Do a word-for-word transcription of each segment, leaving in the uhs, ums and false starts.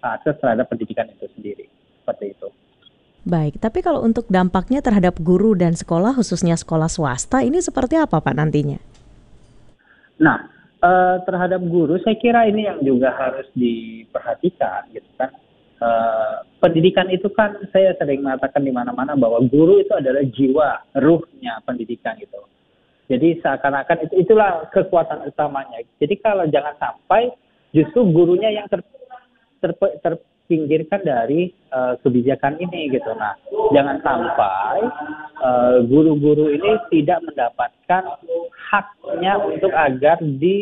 akses terhadap pendidikan itu sendiri, seperti itu. Baik, tapi kalau untuk dampaknya terhadap guru dan sekolah, khususnya sekolah swasta, ini seperti apa Pak nantinya? Nah, eh, terhadap guru saya kira ini yang juga harus diperhatikan gitu kan. Eh, pendidikan itu kan saya sering mengatakan di mana-mana bahwa guru itu adalah jiwa, ruhnya pendidikan gitu. Jadi seakan-akan itu itulah kekuatan utamanya. Jadi kalau jangan sampai justru gurunya yang ter, ter, terpinggirkan dari uh, kebijakan ini gitu. Nah, jangan sampai uh, guru-guru ini tidak mendapatkan haknya untuk agar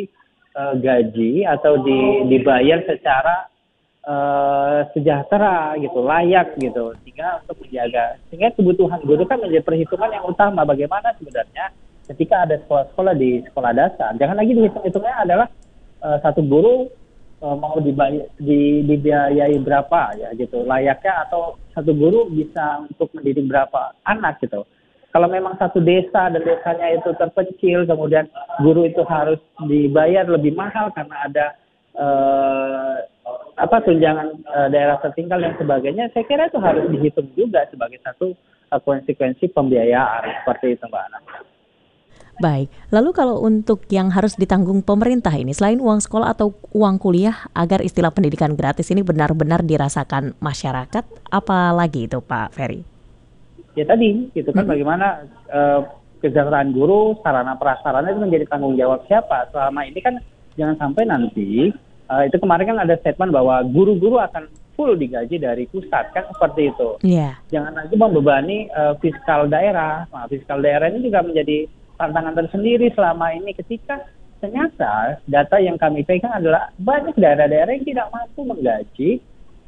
digaji uh, atau di, dibayar secara uh, sejahtera gitu, layak gitu, sehingga untuk menjaga, sehingga kebutuhan guru kan menjadi perhitungan yang utama. Bagaimana sebenarnya ketika ada sekolah-sekolah di sekolah dasar, jangan lagi dihitung-hitungnya adalah uh, satu guru uh, mau dibayar, di, dibiayai berapa ya gitu, layaknya, atau satu guru bisa untuk mendidik berapa anak gitu. Kalau memang satu desa dan desanya itu terpencil, kemudian guru itu harus dibayar lebih mahal karena ada uh, apa tunjangan uh, daerah tertinggal dan sebagainya, saya kira itu harus dihitung juga sebagai satu uh, konsekuensi pembiayaan, seperti itu Mbak Ana. Baik, lalu kalau untuk yang harus ditanggung pemerintah ini, selain uang sekolah atau uang kuliah, agar istilah pendidikan gratis ini benar-benar dirasakan masyarakat, apa lagi itu Pak Ferry? Ya tadi, gitu kan, hmm. bagaimana uh, kesejahteraan guru, sarana prasarana itu menjadi tanggung jawab siapa? Selama ini kan jangan sampai nanti, uh, itu kemarin kan ada statement bahwa guru-guru akan full digaji dari pusat, kan seperti itu. Yeah. Jangan lagi membebani uh, fiskal daerah. Nah, fiskal daerah ini juga menjadi tantangan tersendiri selama ini ketika ternyata data yang kami pegang adalah banyak daerah-daerah yang tidak mampu menggaji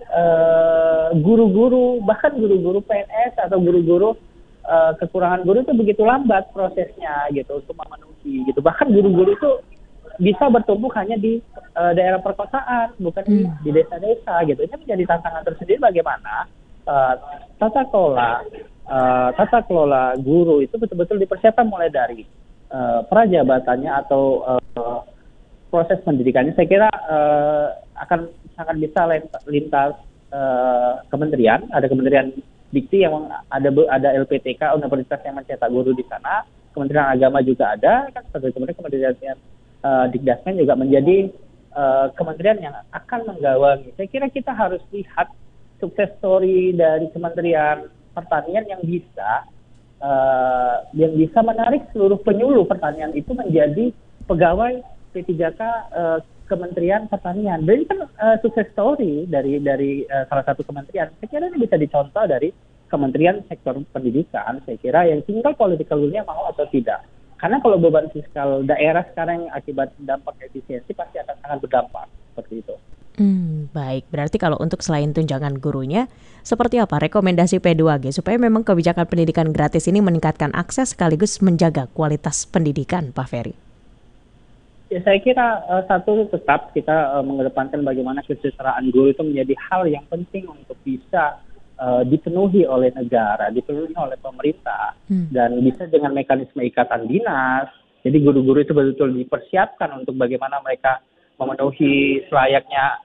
uh, guru-guru, bahkan guru-guru P N S atau guru-guru uh, kekurangan guru itu begitu lambat prosesnya gitu untuk memenuhi gitu. Bahkan guru-guru itu bisa bertumbuh hanya di uh, daerah perkotaan, bukan hmm. di, di desa-desa gitu. Ini menjadi tantangan tersendiri bagaimana uh, tata kelola Uh, tata kelola guru itu betul-betul dipersiapkan mulai dari uh, prajabatannya atau uh, proses pendidikannya. Saya kira uh, akan sangat bisa lintas uh, kementerian. Ada Kementerian Dikti yang ada ada L P T K, universitas yang mencetak guru di sana. Kementerian Agama juga ada, kan seperti kemudian Kementerian uh, Dikdasmen juga menjadi uh, kementerian yang akan menggawangi. Saya kira kita harus lihat sukses story dari Kementerian Pertanian yang bisa uh, yang bisa menarik seluruh penyuluh pertanian itu menjadi pegawai P tiga K uh, Kementerian Pertanian. Jadi kan uh, sukses story dari dari uh, salah satu kementerian. Saya kira ini bisa dicontoh dari Kementerian Sektor Pendidikan. Saya kira yang tinggal political will-nya mau atau tidak. Karena kalau beban fiskal daerah sekarang akibat dampak efisiensi pasti akan sangat berdampak seperti itu. Hmm, baik, berarti kalau untuk selain tunjangan gurunya, seperti apa rekomendasi P dua G supaya memang kebijakan pendidikan gratis ini meningkatkan akses sekaligus menjaga kualitas pendidikan, Pak Ferry? Ya, saya kira uh, satu tetap kita uh, mengedepankan bagaimana kesejahteraan guru itu menjadi hal yang penting untuk bisa uh, dipenuhi oleh negara, dipenuhi oleh pemerintah, hmm. dan bisa dengan mekanisme ikatan dinas. Jadi guru-guru itu betul-betul dipersiapkan untuk bagaimana mereka memenuhi selayaknya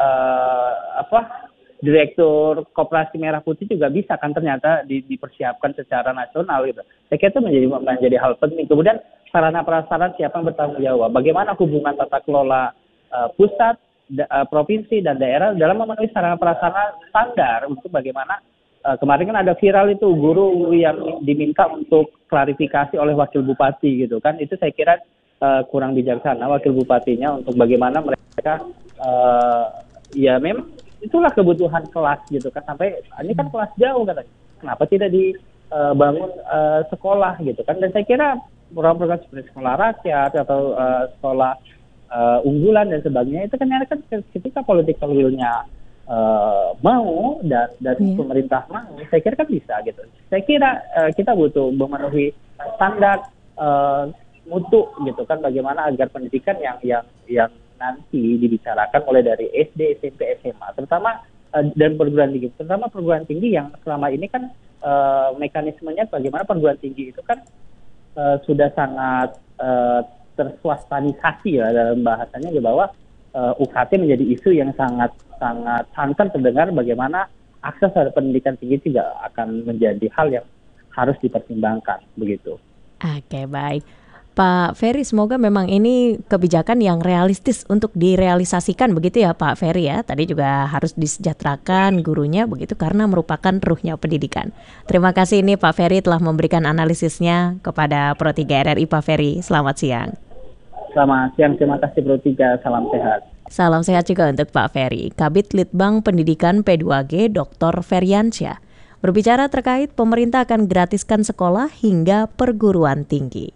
uh, apa direktur Koperasi Merah Putih juga bisa kan ternyata di, dipersiapkan secara nasional gitu. Saya kira itu menjadi menjadi hal penting. Kemudian sarana prasarana siapa yang bertanggung jawab? Bagaimana hubungan tata kelola uh, pusat, da, uh, provinsi dan daerah dalam memenuhi sarana prasarana standar untuk bagaimana uh, kemarin kan ada viral itu guru yang diminta untuk klarifikasi oleh wakil bupati gitu kan. Itu saya kira Uh, kurang bijaksana wakil bupatinya untuk bagaimana mereka uh, ya memang itulah kebutuhan kelas gitu kan, sampai ini kan kelas jauh katanya, kenapa tidak dibangun uh, uh, sekolah gitu kan. Dan saya kira program-program seperti sekolah rakyat atau uh, sekolah uh, unggulan dan sebagainya itu kan kan ketika political will-nya uh, mau dan dan yeah. pemerintah mau, saya kira kan bisa gitu. Saya kira uh, kita butuh memenuhi standar uh, mutu gitu kan, bagaimana agar pendidikan yang yang yang nanti dibicarakan mulai dari S D, S M P, S M A terutama uh, dan perguruan tinggi, terutama perguruan tinggi yang selama ini kan uh, mekanismenya bagaimana perguruan tinggi itu kan uh, sudah sangat uh, terswastanisasi ya dalam bahasanya, bahwa uh, U K T menjadi isu yang sangat sangat santer terdengar, bagaimana akses terhadap pendidikan tinggi juga akan menjadi hal yang harus dipertimbangkan begitu. Oke, baik. Pak Ferry, semoga memang ini kebijakan yang realistis untuk direalisasikan begitu ya Pak Ferry ya. Tadi juga harus disejahterakan gurunya begitu karena merupakan ruhnya pendidikan. Terima kasih ini Pak Ferry telah memberikan analisisnya kepada Pro tiga R R I Pak Ferry. Selamat siang. Selamat siang, terima kasih Pro tiga, salam sehat. Salam sehat juga untuk Pak Ferry. Kabid Litbang Pendidikan P dua G Doktor Feryansyah berbicara terkait pemerintah akan gratiskan sekolah hingga perguruan tinggi.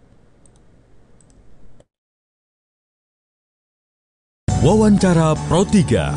Wawancara Pro tiga.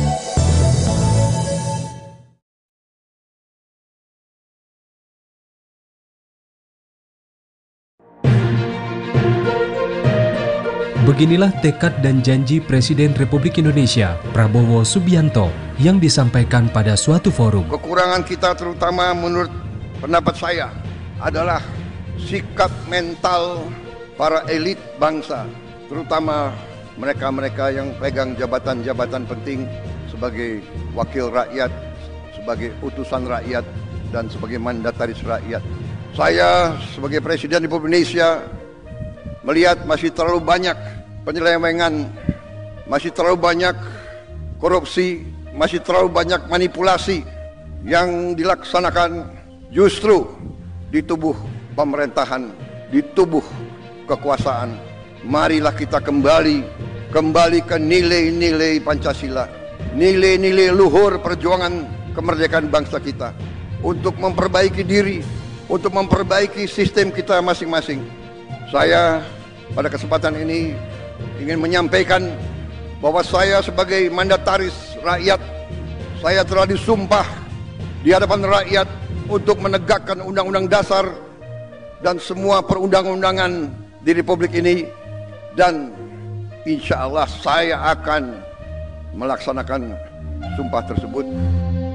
Beginilah tekad dan janji Presiden Republik Indonesia, Prabowo Subianto, yang disampaikan pada suatu forum. Kekurangan kita terutama menurut pendapat saya adalah sikap mental para elit bangsa, terutama mereka-mereka yang pegang jabatan-jabatan penting sebagai wakil rakyat, sebagai utusan rakyat, dan sebagai mandataris rakyat. Saya sebagai Presiden Republik Indonesia melihat masih terlalu banyak penyelewengan, masih terlalu banyak korupsi, masih terlalu banyak manipulasi yang dilaksanakan justru di tubuh pemerintahan, di tubuh kekuasaan. Marilah kita kembali, kembali ke nilai-nilai Pancasila, nilai-nilai luhur perjuangan kemerdekaan bangsa kita, untuk memperbaiki diri, untuk memperbaiki sistem kita masing-masing. Saya pada kesempatan ini ingin menyampaikan bahwa saya sebagai mandataris rakyat, saya telah disumpah di hadapan rakyat untuk menegakkan Undang-Undang Dasar dan semua perundang-undangan di Republik ini. Dan insya Allah saya akan melaksanakan sumpah tersebut.